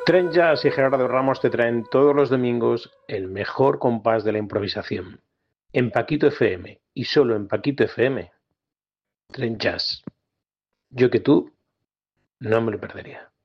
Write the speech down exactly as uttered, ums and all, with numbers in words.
Trent Jazz y Gerardo Ramos te traen todos los domingos el mejor compás de la improvisación. En Paquito F M y solo en Paquito F M. Trent Jazz. Yo que tú no me lo perdería.